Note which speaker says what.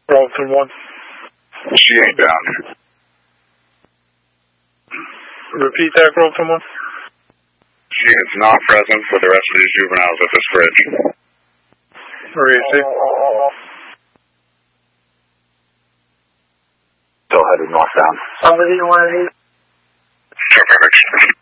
Speaker 1: Rolton 1.
Speaker 2: She ain't down here.
Speaker 1: Repeat that, Rolton 1.
Speaker 2: She is not present for the rest of these juveniles at this bridge.
Speaker 1: Where is he?
Speaker 3: Still headed northbound.
Speaker 1: Somebody you want to need?
Speaker 2: Perfect.